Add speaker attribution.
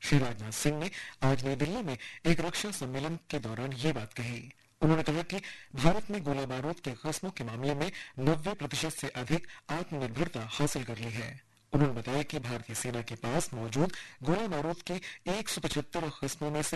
Speaker 1: श्री राजनाथ सिंह ने आज नई दिल्ली में एक रक्षा सम्मेलन के दौरान ये बात कही। उन्होंने कहा कि भारत ने गोला बारूद के किस्मों के मामले में 90% से अधिक आत्मनिर्भरता हासिल कर ली है। उन्होंने बताया कि भारतीय सेना के पास मौजूद गोला बारूद की 175 किस्मों में से